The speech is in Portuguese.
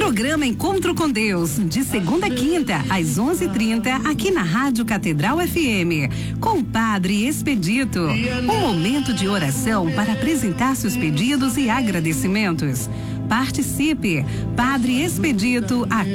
Programa Encontro com Deus, de segunda a quinta, às 11h30, aqui na Rádio Catedral FM, com o Padre Expedito. Um momento de oração para apresentar seus pedidos e agradecimentos. Participe, Padre Expedito, a